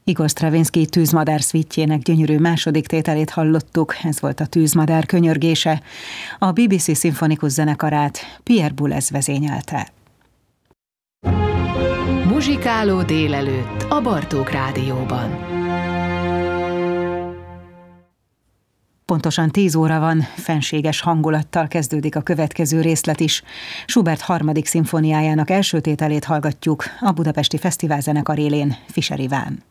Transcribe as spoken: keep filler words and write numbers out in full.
Igor Stravinsky Tűzmadár szvítjének gyönyörű második tételét hallottuk, ez volt a Tűzmadár könyörgése. A bé bé cé szimfonikus zenekarát Pierre Boulez vezényelte. Muzsikáló délelőtt a Bartók Rádióban. Pontosan tíz óra van, fenséges hangulattal kezdődik a következő részlet is. Schubert harmadik szimfóniájának első tételét hallgatjuk a Budapesti Fesztiválzenekar élén Fischer Iván.